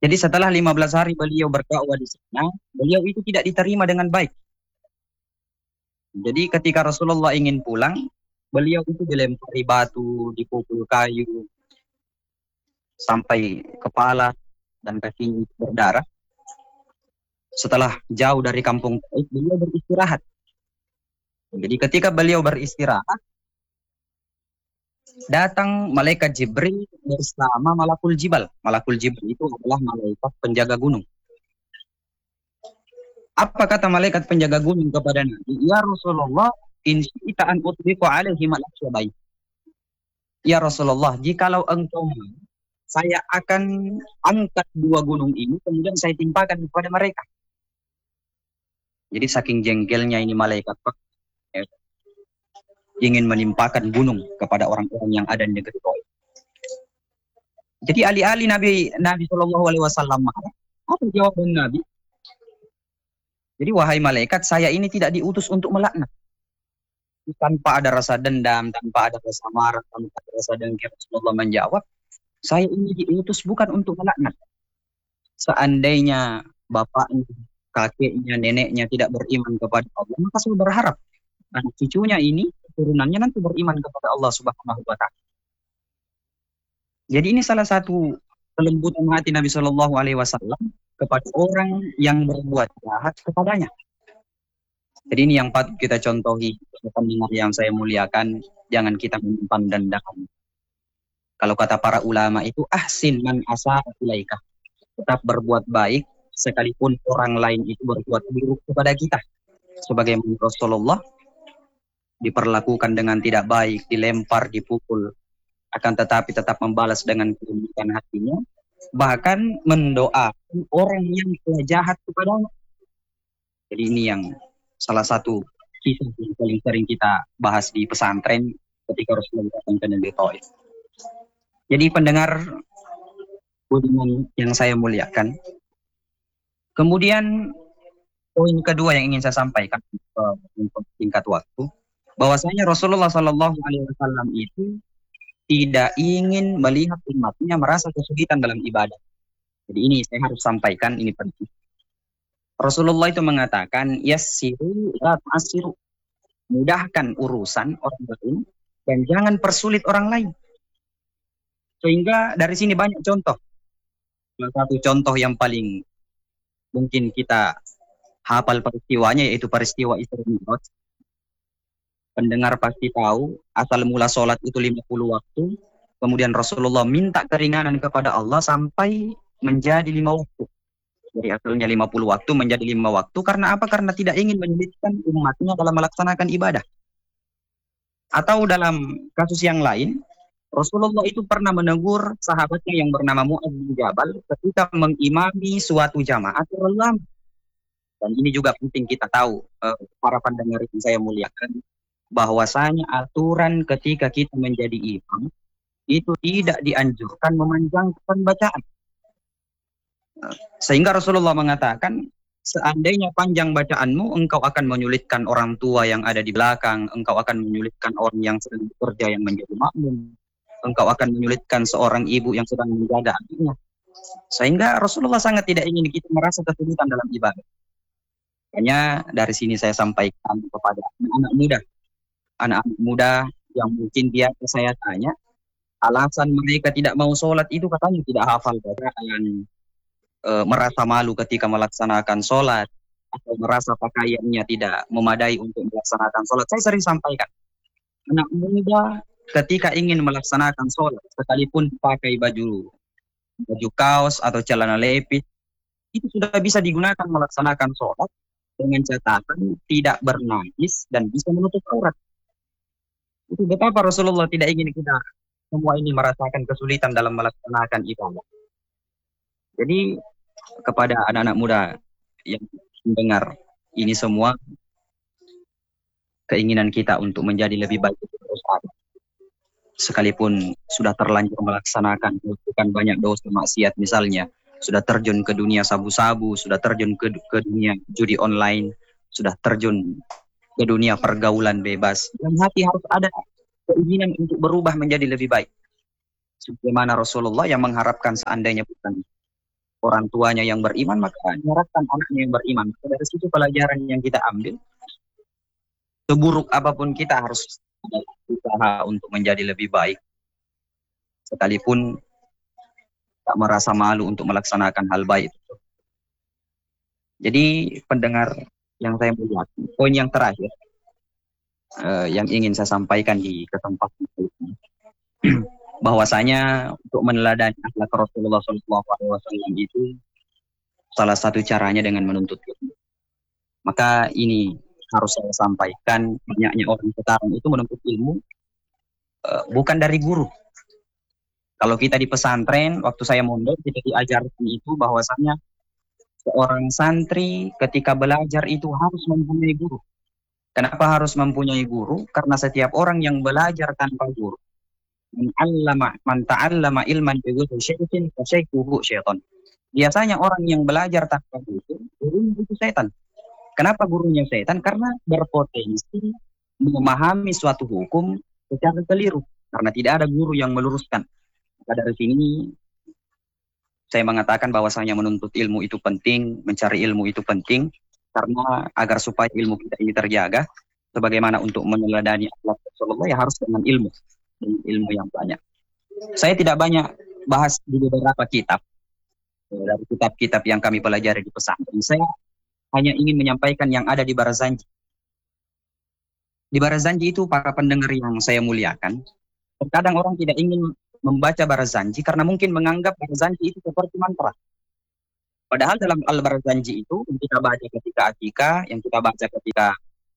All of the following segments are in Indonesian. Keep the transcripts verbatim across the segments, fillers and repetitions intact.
Jadi setelah lima belas hari beliau berdakwah di sana, beliau itu tidak diterima dengan baik. Jadi ketika Rasulullah ingin pulang, beliau itu dilempari batu, dipukul kayu, sampai kepala dan kaki berdarah. Setelah jauh dari kampung Taif, beliau beristirahat. Jadi ketika beliau beristirahat, datang malaikat Jibril bersama Malakul Jibal. Malakul Jibril itu adalah malaikat penjaga gunung. Apa kata malaikat penjaga gunung kepada Nabi? Ya Rasulullah, in syi'ta an utbiqu alaihi malakul. Ya Rasulullah, jikalau engkau mau, saya akan angkat dua gunung ini, kemudian saya timpakan kepada mereka. Jadi saking jengkelnya ini malaikat eh, ingin menimpakan gunung kepada orang-orang yang ada di negeri Taif. Jadi alih-alih Nabi Nabi Shallallahu Alaihi Wasallam apa jawaban Nabi? Jadi wahai malaikat, saya ini tidak diutus untuk melaknat. Tanpa ada rasa dendam, tanpa ada rasa marah, tanpa ada rasa dengki, Rasulullah menjawab, saya ini diutus bukan untuk melaknat. Seandainya bapaknya, kakeknya, neneknya tidak beriman kepada Allah, maka saya berharap anak cucunya ini, turunannya nanti beriman kepada Allah Subhanahu wa Ta'ala. Jadi ini salah satu kelembutan hati Nabi Shallallahu Alaihi Wasallam kepada orang yang berbuat jahat kepadanya. Jadi ini yang patut kita contohi, pendengar yang saya muliakan, jangan kita menyimpan dendam. Kalau kata para ulama itu, ahsin man asa ilaika, tetap berbuat baik sekalipun orang lain itu berbuat buruk kepada kita. Sebagai Rasulullah diperlakukan dengan tidak baik, dilempar, dipukul, akan tetapi tetap membalas dengan kelembutan hatinya, bahkan mendoakan orang yang telah jahat kepadanya. Jadi ini yang salah satu kisah yang paling sering kita bahas di pesantren ketika Rasulullah datang ke negeri Taif. Jadi pendengar budiman yang saya muliakan, kemudian poin kedua yang ingin saya sampaikan uh, untuk singkat waktu, bahwasanya Rasulullah Shallallahu Alaihi Wasallam itu tidak ingin melihat umatnya merasa kesulitan dalam ibadah. Jadi ini saya harus sampaikan, ini penting. Rasulullah itu mengatakan, yassiru la tu'assiru, mudahkan urusan orang lain dan jangan persulit orang lain. Sehingga dari sini banyak contoh. Salah satu contoh yang paling mungkin kita hafal peristiwanya yaitu peristiwa Isra Mi'raj. Pendengar pasti tahu asal mula sholat itu lima puluh waktu, kemudian Rasulullah minta keringanan kepada Allah sampai menjadi lima waktu. Dari asalnya lima puluh waktu menjadi lima waktu, karena apa? Karena tidak ingin menyulitkan umatnya dalam melaksanakan ibadah. Atau dalam kasus yang lain, Rasulullah itu pernah menegur sahabatnya yang bernama Mu'adz bin Jabal ketika mengimami suatu jamaah terlalu lama. Dan ini juga penting kita tahu, eh, para pendengar yang saya muliakan, bahwasanya aturan ketika kita menjadi imam itu tidak dianjurkan memanjangkan bacaan. Sehingga Rasulullah mengatakan, seandainya panjang bacaanmu, engkau akan menyulitkan orang tua yang ada di belakang, engkau akan menyulitkan orang yang sedang bekerja yang menjadi makmum, engkau akan menyulitkan seorang ibu yang sedang menjaga anaknya. Sehingga Rasulullah sangat tidak ingin kita merasa kesulitan dalam ibadah. Hanya dari sini saya sampaikan kepada anak-anak muda, anak-anak muda yang mungkin dia saya tanya, alasan mereka tidak mau sholat itu katanya tidak hafal bacaan, e, merasa malu ketika melaksanakan sholat, atau merasa pakaiannya tidak memadai untuk melaksanakan sholat. Saya sering sampaikan, anak muda ketika ingin melaksanakan sholat, sekalipun pakai baju baju kaos atau celana lepis, itu sudah bisa digunakan melaksanakan sholat dengan catatan tidak bernajis dan bisa menutup aurat. Itu betapa Rasulullah tidak ingin kita semua ini merasakan kesulitan dalam melaksanakan ibadah. Jadi kepada anak-anak muda yang mendengar ini semua, keinginan kita untuk menjadi lebih baik terus ada. Sekalipun sudah terlanjur melaksanakan melakukan banyak dosa maksiat, misalnya sudah terjun ke dunia sabu-sabu, sudah terjun ke, ke dunia judi online, sudah terjun ke dunia pergaulan bebas, dalam hati harus ada keinginan untuk berubah menjadi lebih baik. Sebagaimana Rasulullah yang mengharapkan seandainya bukan orang tuanya yang beriman, maka harapkan anaknya yang beriman. Dari situ pelajaran yang kita ambil, seburuk apapun kita harus berusaha untuk menjadi lebih baik, sekalipun tak merasa malu untuk melaksanakan hal baik. Jadi pendengar yang saya muliakan, poin yang terakhir uh, yang ingin saya sampaikan di kesempatan ini, bahwasanya untuk meneladani akhlak Rasulullah shallallahu alaihi wasallam itu salah satu caranya dengan menuntut ilmu. Maka ini harus saya sampaikan, banyaknya orang sekarang itu menuntut ilmu uh, bukan dari guru. Kalau kita di pesantren, waktu saya mondok, kita diajarkan itu bahwasanya seorang santri ketika belajar itu harus mempunyai guru. Kenapa harus mempunyai guru? Karena setiap orang yang belajar tanpa guru, man 'allama man ta'allama ilman bighairi syai'in fa syaikhuhu syaitan. Biasanya orang yang belajar tanpa guru, gurunya itu setan. Kenapa gurunya setan? Karena berpotensi memahami suatu hukum secara keliru, karena tidak ada guru yang meluruskan. Maka dari sini saya mengatakan bahwasanya menuntut ilmu itu penting, mencari ilmu itu penting, karena agar supaya ilmu kita ini terjaga, sebagaimana untuk meneladani akhlak Rasulullah ya harus dengan ilmu, dengan ilmu yang banyak. Saya tidak banyak bahas di beberapa kitab, dari kitab-kitab yang kami pelajari di pesantren. Saya hanya ingin menyampaikan yang ada di Barazanji. Di Barazanji itu, para pendengar yang saya muliakan, terkadang orang tidak ingin membaca Barazanji karena mungkin menganggap Barazanji itu seperti mantra. Padahal dalam Al-Barazanji itu yang kita baca ketika akikah, yang kita baca ketika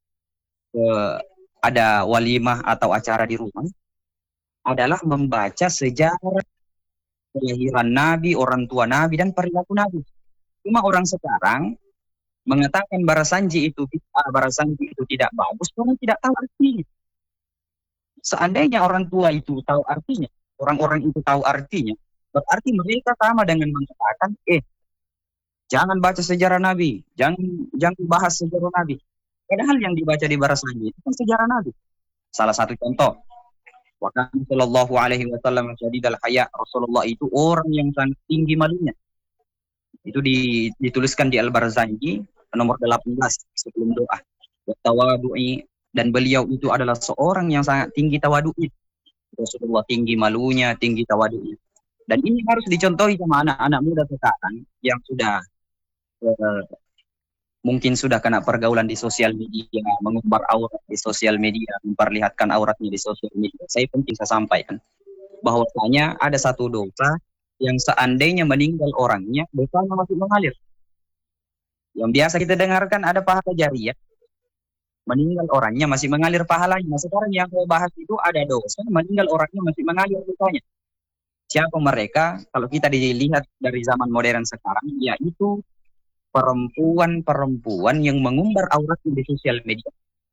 uh, ada walimah atau acara di rumah, adalah membaca sejarah kelahiran Nabi, orang tua Nabi, dan perilaku Nabi. Cuma orang sekarang mengatakan Barazanji itu bid'ah, Barazanji itu tidak bagus, karena tidak tahu artinya. Seandainya orang tua itu tahu artinya, orang-orang itu tahu artinya, berarti mereka sama dengan mengatakan, eh, jangan baca sejarah Nabi, jangan jangan bahas sejarah Nabi. Padahal yang dibaca di Barazanji itu kan sejarah Nabi. Salah satu contoh, wa kana sallallahu alaihi wasallam syadidal haya, Rasulullah itu orang yang sangat tinggi malunya. Itu dituliskan di Al-Barazanji nomor delapan belas sebelum doa. Tawadu'i, dan beliau itu adalah seorang yang sangat tinggi tawadu'i. Rasulullah tinggi malunya, tinggi tawadu'i. Dan ini harus dicontohi sama anak-anak muda sekarang yang sudah uh, mungkin sudah kena pergaulan di sosial media, mengumbar aurat di sosial media, memperlihatkan auratnya di sosial media. Saya penting saya sampaikan bahwasanya ada satu dosa yang seandainya meninggal orangnya, dosanya masih mengalir. Yang biasa kita dengarkan ada pahala jariyah, meninggal orangnya masih mengalir pahalanya. Nah, sekarang yang saya bahas itu ada dosa, meninggal orangnya masih mengalir dosanya. Siapa mereka? Kalau kita dilihat dari zaman modern sekarang, yaitu perempuan-perempuan yang mengumbar auratnya di sosial media.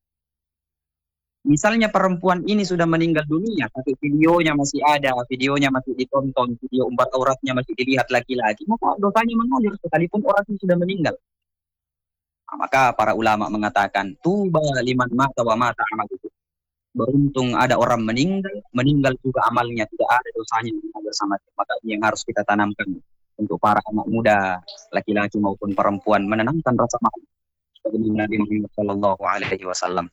Misalnya perempuan ini sudah meninggal dunia, tapi videonya masih ada, videonya masih ditonton, video umbar auratnya masih dilihat laki-laki, maka dosanya mengalir sekalipun orang itu sudah meninggal. Nah, maka para ulama mengatakan, tuba liman mata wa mata amal itu. Beruntung ada orang meninggal, meninggal juga amalnya, tidak ada dosanya bersama. Maka ini yang harus kita tanamkan untuk para anak muda, laki-laki maupun perempuan, menanamkan rasa malu sebagai Nabi Muhammad Shallallahu Alaihi Wasallam.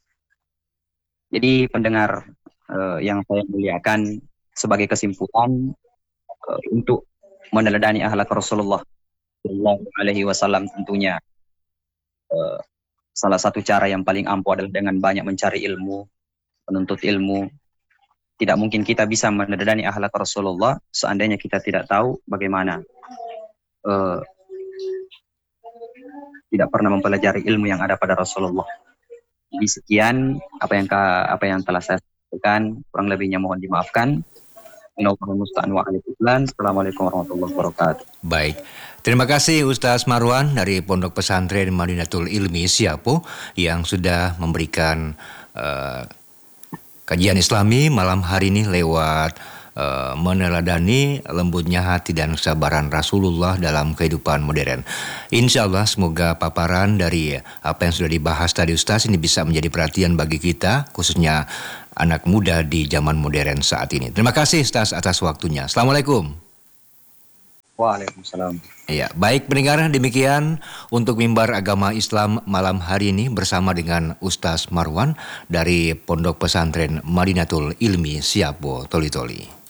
Jadi pendengar uh, yang saya muliakan, sebagai kesimpulan uh, untuk meneladani akhlak Rasulullah Shallallahu Alaihi Wasallam tentunya uh, salah satu cara yang paling ampuh adalah dengan banyak mencari ilmu, menuntut ilmu. Tidak mungkin kita bisa meneladani akhlak Rasulullah seandainya kita tidak tahu bagaimana uh, tidak pernah mempelajari ilmu yang ada pada Rasulullah. Jadi sekian apa yang apa yang telah saya sampaikan, kurang lebihnya mohon dimaafkan. Assalamualaikum warahmatullahi wabarakatuh. Baik, terima kasih Ustaz Marwan dari Pondok Pesantren Madinatul Ilmi Siapo yang sudah memberikan uh, kajian Islami malam hari ini lewat uh, meneladani lembutnya hati dan kesabaran Rasulullah dalam kehidupan modern. Insya Allah semoga paparan dari apa yang sudah dibahas tadi Ustaz ini bisa menjadi perhatian bagi kita, khususnya anak muda di zaman modern saat ini. Terima kasih Ustaz atas waktunya. Assalamualaikum. Waalaikumsalam. Ya, baik pendengar, demikian untuk mimbar agama Islam malam hari ini bersama dengan Ustaz Marwan dari Pondok Pesantren Madinatul Ilmi Siabo Toli-Toli.